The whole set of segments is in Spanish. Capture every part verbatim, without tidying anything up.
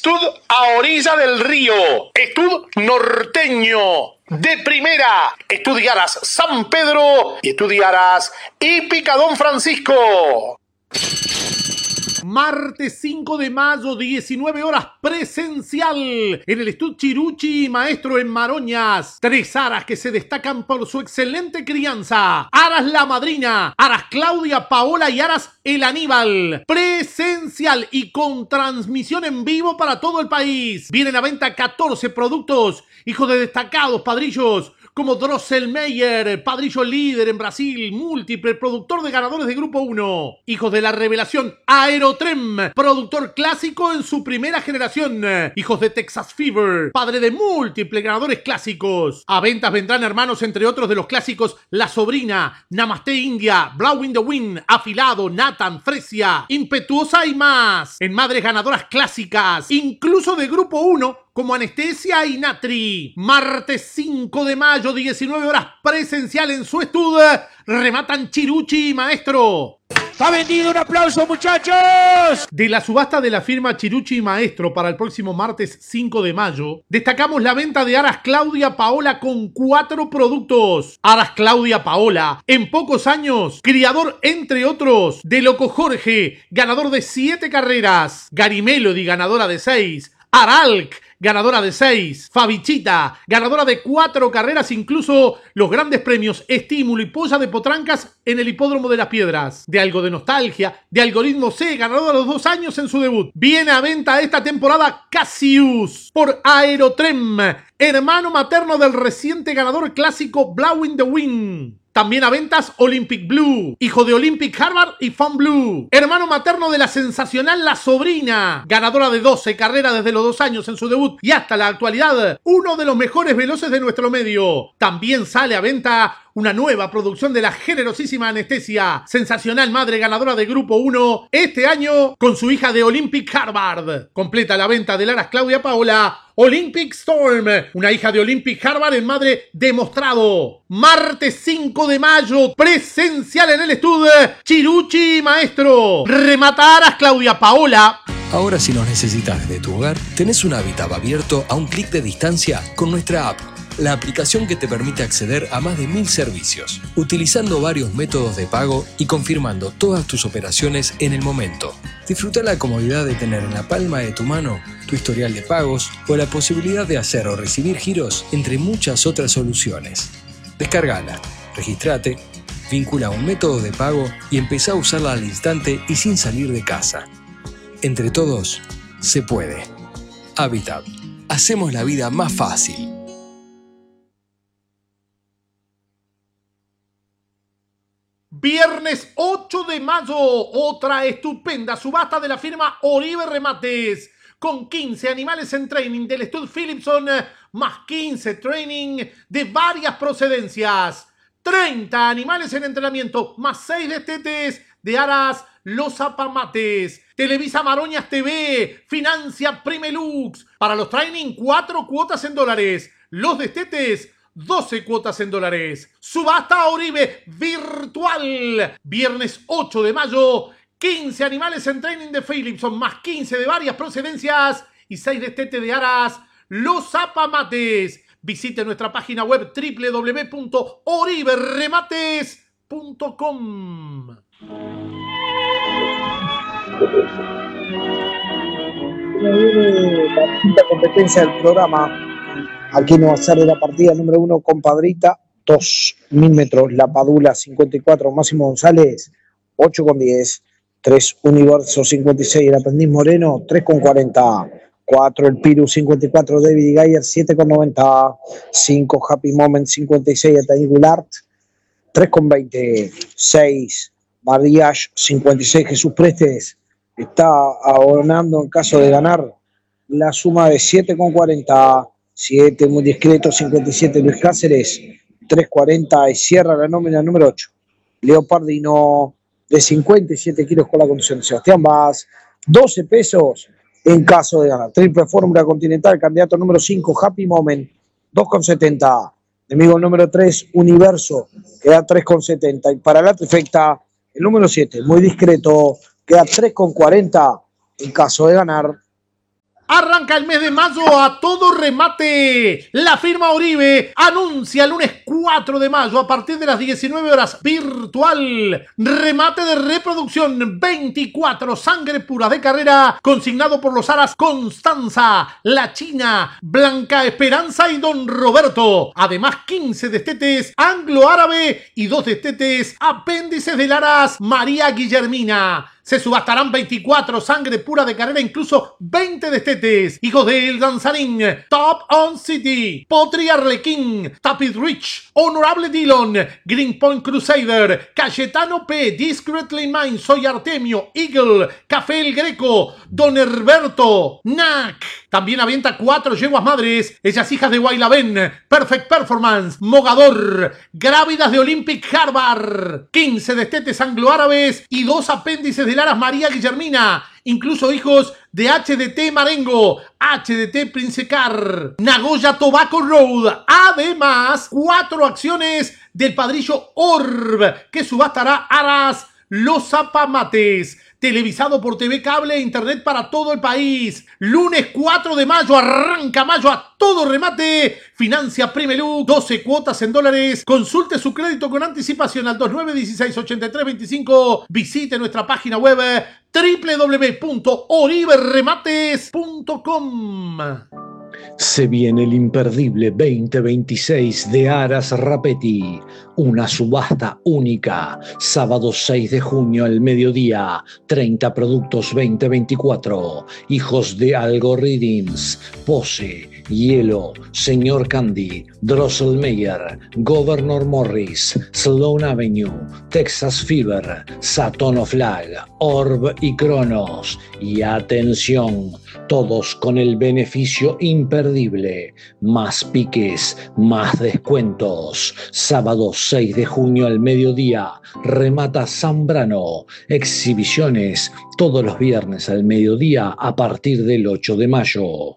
Estud a orilla del río, Estud norteño, de primera, Estudiaras San Pedro y Estudiaras Hípica Don Francisco. Martes cinco de mayo, diecinueve horas, presencial en el Estud Chiruchi Maestro en Maroñas. Tres aras que se destacan por su excelente crianza. Aras La Madrina, Aras Claudia Paola y Aras El Aníbal. Presencial y con transmisión en vivo para todo el país. Vienen a venta catorce productos, hijos de destacados padrillos como Drosselmeyer, padrillo líder en Brasil, múltiple productor de ganadores de Grupo uno. Hijos de la revelación Aerotrem, productor clásico en su primera generación. Hijos de Texas Fever, padre de múltiples ganadores clásicos. A ventas vendrán hermanos entre otros de los clásicos La Sobrina, Namaste India, Blow in the Wind, Afilado, Nathan, Fresia, Impetuosa y más. En madres ganadoras clásicas, incluso de Grupo uno, como Anestesia y Natri. Martes cinco de mayo, diecinueve horas, presencial en su estudio. Rematan Chiruchi Maestro. ¡Está vendido! ¡Un aplauso, muchachos! De la subasta de la firma Chiruchi Maestro para el próximo martes cinco de mayo, destacamos la venta de Aras Claudia Paola con cuatro productos. Aras Claudia Paola, en pocos años, criador entre otros de Loco Jorge, ganador de siete carreras. Gary Melody, ganadora de seis. Aralc, ganadora de seis. Fabichita, ganadora de cuatro carreras, incluso los grandes premios Estímulo y Polla de Potrancas en el Hipódromo de las Piedras. De Algo de Nostalgia, de Algoritmo C, ganadora a los dos años en su debut. Viene a venta esta temporada Cassius por Aerotrem, hermano materno del reciente ganador clásico Blow in the Wind. También a ventas Olympic Blue, hijo de Olympic Harvard y Fun Blue. Hermano materno de la sensacional La Sobrina, ganadora de doce carreras desde los dos años en su debut y hasta la actualidad, uno de los mejores veloces de nuestro medio. También sale a venta una nueva producción de la generosísima Anestesia, sensacional madre ganadora de Grupo uno, este año con su hija de Olympic Harvard. Completa la venta de Aras Claudia Paola, Olympic Storm, una hija de Olympic Harvard en madre demostrado. Martes cinco de mayo, presencial en el estudio Chiruchi Maestro. Remata Aras Claudia Paola. Ahora, si nos necesitas desde tu hogar, tenés un hábitat abierto a un clic de distancia con nuestra app. La aplicación que te permite acceder a más de mil servicios, utilizando varios métodos de pago y confirmando todas tus operaciones en el momento. Disfruta la comodidad de tener en la palma de tu mano tu historial de pagos o la posibilidad de hacer o recibir giros, entre muchas otras soluciones. Descárgala, registrate, vincula un método de pago y empezá a usarla al instante y sin salir de casa. Entre todos, se puede. Habitat. Hacemos la vida más fácil. Viernes ocho de mayo, otra estupenda subasta de la firma Oribe Remates, con quince animales en training del Stud Philipson, más quince training de varias procedencias, treinta animales en entrenamiento, más seis destetes de Aras Los Apamates. Televisa Maroñas T V, financia Primelux. Para los training, cuatro cuotas en dólares. Los destetes, doce cuotas en dólares. Subasta Oribe virtual. Viernes ocho de mayo, quince animales en training de Philipson, más quince de varias procedencias y seis destetes de Aras Los Apamates. Visite nuestra página web doble u doble u doble u punto oribe remates punto com. La quinta competencia del programa. Aquí en Nueva Sarre, la partida número uno, Compadrita, dos mil metros. La Padula, cincuenta y cuatro, Máximo González, ocho con diez. tres, Universo, cincuenta y seis, el Aprendiz Moreno, tres con cuarenta. cuatro, el Piru, cincuenta y cuatro, David Gayer, siete con noventa. cinco, Happy Moment, cincuenta y seis, Ataí Goulart, tres con veinte. seis, Mariage, cincuenta y seis, Jesús Prestes, está abonando en caso de ganar la suma de siete con cuarenta. siete, muy discreto, cincuenta y siete, Luis Cáceres, tres cuarenta, y cierra la nómina número ocho. Leopardino, de cincuenta y siete kilos con la conducción de Sebastián Vaz, doce pesos en caso de ganar. Triple Fórmula Continental, candidato número cinco, Happy Moment, dos con setenta. Enemigo número tres, Universo, queda tres con setenta. Y para la trifecta, el número siete, muy discreto, queda tres con cuarenta en caso de ganar. Arranca el mes de mayo a todo remate. La firma Oribe anuncia el lunes cuatro de mayo a partir de las diecinueve horas virtual. Remate de reproducción veinticuatro, sangre pura de carrera, consignado por los aras Constanza, La China, Blanca Esperanza y Don Roberto. Además, quince destetes anglo-árabe y dos destetes apéndices del aras María Guillermina. Se subastarán veinticuatro, sangre pura de carrera, incluso veinte destetes. Hijos de El Danzarín, Top On City, Potri Arlequín, Tapid Rich, Honorable Dillon, Green Point Crusader, Cayetano P, Discreetly Mine, Soy Artemio, Eagle, Café El Greco, Don Herberto, Nac. También avienta cuatro yeguas madres, ellas hijas de Guaylabén, Perfect Performance, Mogador, Grávidas de Olympic Harvard, quince destetes anglo-árabes y dos apéndices de Aras María Guillermina, incluso hijos de H D T Marengo, H D T Princecar, Nagoya Tobacco Road. Además, cuatro acciones del padrillo Orb, que subastará aras Los Zapamates. Televisado por T V Cable e Internet para todo el país. Lunes cuatro de mayo, arranca mayo a todo remate. Financia Primelux, doce cuotas en dólares. Consulte su crédito con anticipación al veintinueve dieciséis ochenta y tres veinticinco. Visite nuestra página web doble u doble u doble u punto oribe remates punto com. Se viene el imperdible veinte veintiséis de Aras Rapetti, una subasta única, sábado seis de junio al mediodía, treinta productos veinte veinticuatro, hijos de Algorithms, Pose, Hielo, Señor Candy, Drosselmeyer, Governor Morris, Sloan Avenue, Texas Fever, Saturn Flag, Orb y Cronos. Y atención, todos con el beneficio imperdible, más piques, más descuentos. Sábado seis de junio al mediodía, remata Zambrano. Exhibiciones todos los viernes al mediodía a partir del ocho de mayo.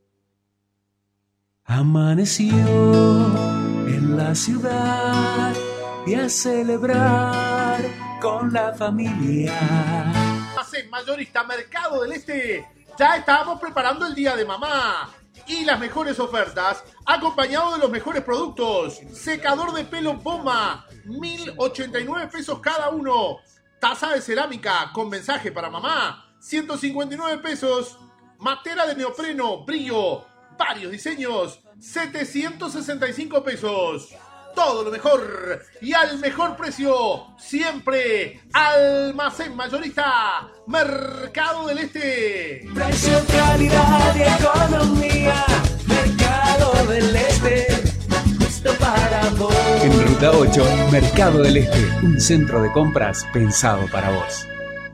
Amaneció en la ciudad y a celebrar con la familia. Almacén Mayorista Mercado del Este. Ya estamos preparando el Día de Mamá y las mejores ofertas, acompañado de los mejores productos. Secador de pelo Poma, mil ochenta y nueve pesos cada uno. Taza de cerámica con mensaje para mamá, ciento cincuenta y nueve pesos. Matera de neopreno, brillo, varios diseños, setecientos sesenta y cinco pesos. Todo lo mejor y al mejor precio. Siempre Almacén Mayorista Mercado del Este. Precio, calidad y economía. Mercado del Este. Justo para vos. En Ruta ocho, Mercado del Este. Un centro de compras pensado para vos.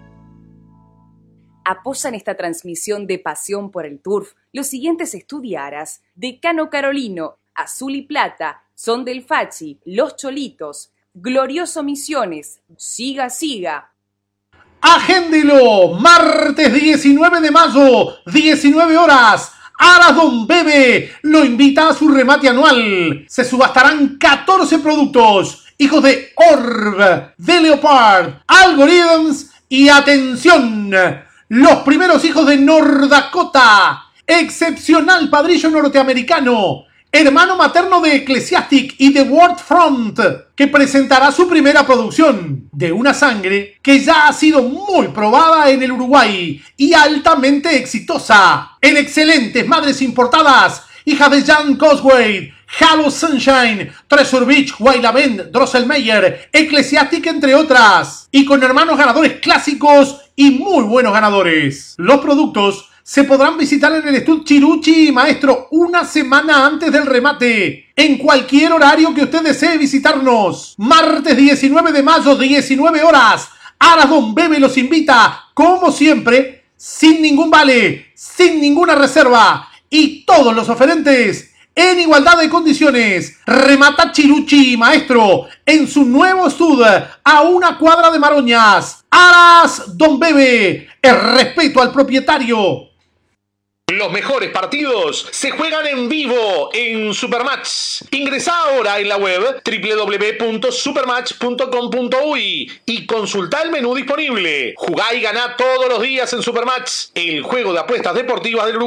Apoyan esta transmisión de Pasión por el Turf los siguientes estudiaras: Decano Carolino, Azul y Plata, Son del Fachi, Los Cholitos, Glorioso Misiones, Siga Siga. Agéndelo, martes diecinueve de mayo, diecinueve horas. Aras Don Bebe lo invita a su remate anual. Se subastarán catorce productos, hijos de Orb, de Leopard, Algorithms y atención, los primeros hijos de Nordakota. Excepcional padrillo norteamericano, hermano materno de Ecclesiastic y de World Front, que presentará su primera producción de una sangre que ya ha sido muy probada en el Uruguay y altamente exitosa en excelentes madres importadas, hijas de Jan Cosway, Halo Sunshine, Treasure Beach, Guaylabén, Drosselmeyer, Ecclesiastic, entre otras, y con hermanos ganadores clásicos y muy buenos ganadores. Los productos se podrán visitar en el estudio Chiruchi y Maestro una semana antes del remate, en cualquier horario que usted desee visitarnos. Martes diecinueve de mayo, diecinueve horas. Aras Don Bebe los invita, como siempre, sin ningún vale, sin ninguna reserva, y todos los oferentes en igualdad de condiciones. Remata Chiruchi y Maestro en su nuevo estudio a una cuadra de Maroñas. Aras Don Bebe, el respeto al propietario. Los mejores partidos se juegan en vivo en Supermatch. Ingresá ahora en la web doble u doble u doble u punto supermatch punto com punto uy y consultá el menú disponible. Jugá y ganá todos los días en Supermatch, el juego de apuestas deportivas del Uruguay.